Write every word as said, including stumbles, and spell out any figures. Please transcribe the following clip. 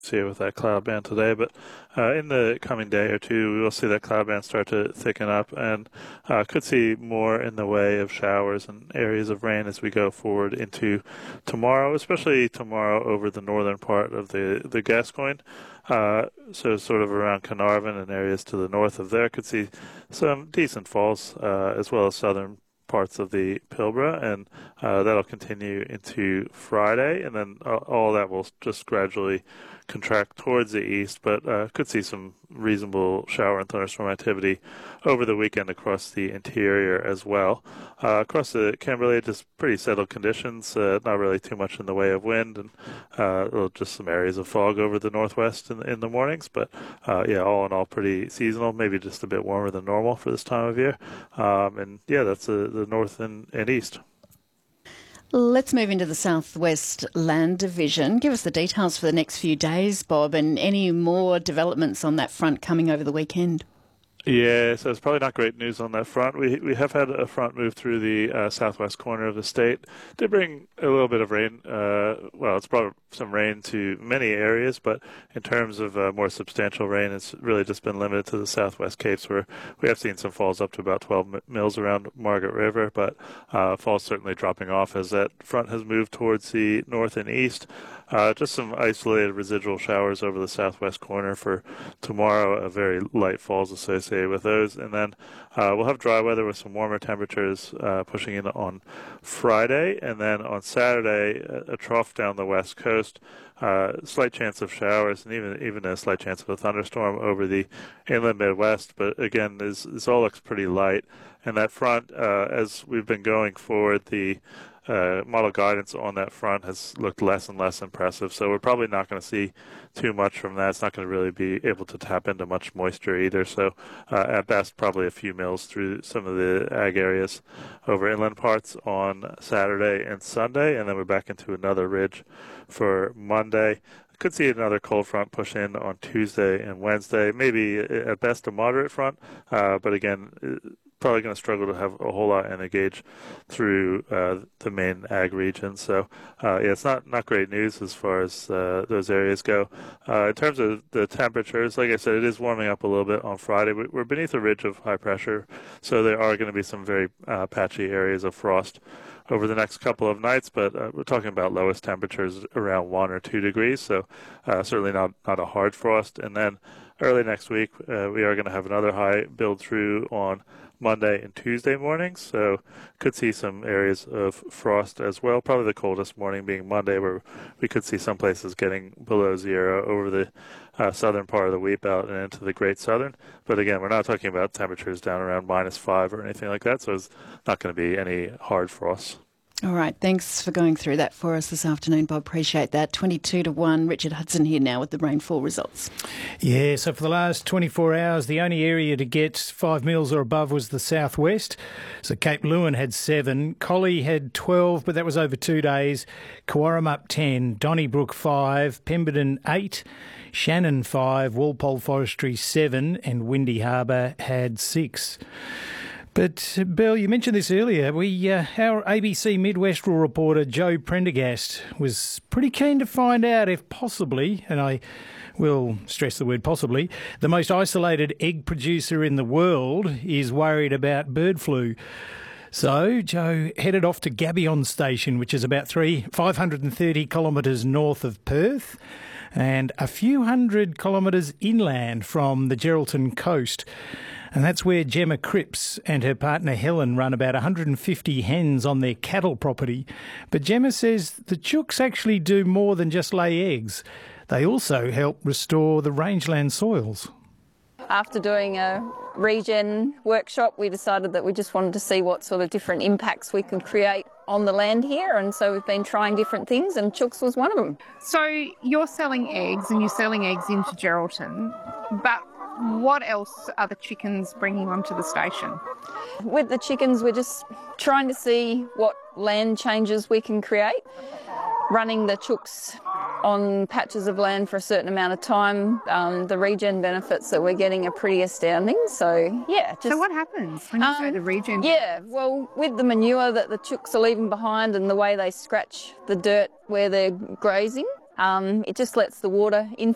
see it with that cloud band today, but uh, in the coming day or two, we will see that cloud band start to thicken up and uh, could see more in the way of showers and areas of rain as we go forward into tomorrow, especially tomorrow over the northern part of the, the Gascoyne. Uh, so sort of around Carnarvon and areas to the north of there could see some decent falls uh, as well as southern parts of the Pilbara, and uh, that'll continue into Friday, and then uh, all that will just gradually contract towards the east, but uh, could see some reasonable shower and thunderstorm activity over the weekend across the interior as well. Uh, across the Kimberley, just pretty settled conditions, uh, not really too much in the way of wind, and uh, just some areas of fog over the northwest in, in the mornings, but uh, yeah, all in all pretty seasonal, maybe just a bit warmer than normal for this time of year. Um, and yeah, that's uh, the north and, and east. Let's move into the Southwest Land Division. Give us the details for the next few days, Bob, and any more developments on that front coming over the weekend. Yeah, so it's probably not great news on that front. We we have had a front move through the uh, southwest corner of the state. Did bring a little bit of rain. Uh, well, it's brought some rain to many areas, but in terms of uh, more substantial rain, it's really just been limited to the southwest capes, where we have seen some falls up to about twelve mils around Margaret River, but uh, falls certainly dropping off as that front has moved towards the north and east. Uh, just some isolated residual showers over the southwest corner for tomorrow, a very light falls associated with those. And then uh, we'll have dry weather with some warmer temperatures uh, pushing in on Friday. And then on Saturday, a, a trough down the west coast, uh, slight chance of showers, and even even a slight chance of a thunderstorm over the inland Midwest. But again, this, this all looks pretty light. And that front, uh, as we've been going forward, the Uh, model guidance on that front has looked less and less impressive, so we're probably not going to see too much from that. It's not going to really be able to tap into much moisture either, so uh, at best probably a few mils through some of the ag areas over inland parts on Saturday and Sunday, and then we're back into another ridge for Monday. Could see another cold front push in on Tuesday and Wednesday, maybe at best a moderate front, uh, but again, probably going to struggle to have a whole lot in a gauge through uh, the main ag region. So, uh, yeah, it's not, not great news as far as uh, those areas go. Uh, in terms of the temperatures, like I said, it is warming up a little bit on Friday. We're beneath a ridge of high pressure, so there are going to be some very uh, patchy areas of frost over the next couple of nights, but uh, we're talking about lowest temperatures around one or two degrees, so uh, certainly not, not a hard frost. And then early next week, uh, we are going to have another high build through on Monday and Tuesday mornings, so could see some areas of frost as well. Probably the coldest morning being Monday, where we could see some places getting below zero over the uh, southern part of the Wheat Belt and into the Great Southern. But again, we're not talking about temperatures down around minus five or anything like that, so it's not going to be any hard frost. All right, thanks for going through that for us this afternoon, Bob. Appreciate that. twenty-two to one. Richard Hudson here now with the rainfall results. Yeah, so for the last twenty-four hours, the only area to get five mils or above was the southwest. So Cape Leeuwin had seven, Collie had twelve, but that was over two days. Coorumup ten, Donnybrook five, Pemberton eight, Shannon five, Walpole Forestry seven, and Windy Harbour had six. But, Bill, you mentioned this earlier. We, uh, our A B C Midwestral reporter, Joe Prendergast, was pretty keen to find out if possibly, and I will stress the word possibly, the most isolated egg producer in the world is worried about bird flu. So Joe headed off to Gabion Station, which is about three, five hundred thirty kilometres north of Perth and a few hundred kilometres inland from the Geraldton coast. And that's where Gemma Cripps and her partner Helen run about one hundred fifty hens on their cattle property. But Gemma says the chooks actually do more than just lay eggs. They also help restore the rangeland soils. After doing a regen workshop, we decided that we just wanted to see what sort of different impacts we can create on the land here, and so we've been trying different things, and chooks was one of them. So you're selling eggs, and you're selling eggs into Geraldton, but what else are the chickens bringing onto the station? With the chickens, we're just trying to see what land changes we can create. Running the chooks on patches of land for a certain amount of time, um, the regen benefits that we're getting are pretty astounding. So, yeah. Just, so what happens when you um, say the regen? Yeah, well, with the manure that the chooks are leaving behind and the way they scratch the dirt where they're grazing, um, it just lets the water infiltrate